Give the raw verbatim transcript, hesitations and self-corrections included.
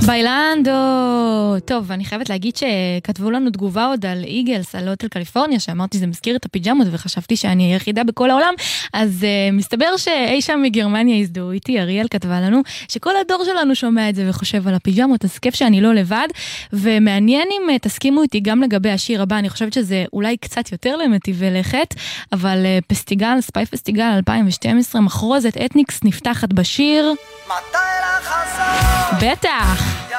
ביילנדו. טוב, אני חייבת להגיד שכתבו לנו תגובה עוד על איגלס, על הוטל קליפורניה, שאמרתי זה מזכיר את הפיג'מות, וחשבתי שאני היחידה בכל העולם, אז uh, מסתבר שאי שם מגרמניה הזדהו איתי, אריאל כתבה לנו, שכל הדור שלנו שומע את זה וחושב על הפיג'מות, אז כיף שאני לא לבד, ומעניין אם uh, תסכימו איתי גם לגבי השיר הבא, אני חושבת שזה אולי קצת יותר למטיבי לכת, אבל uh, פסטיגל, ספיי פסטיגל אלפיים ושתים עשרה, מחרוזת אתניקס נפתחת בשיר. מתי לחזור? בטח.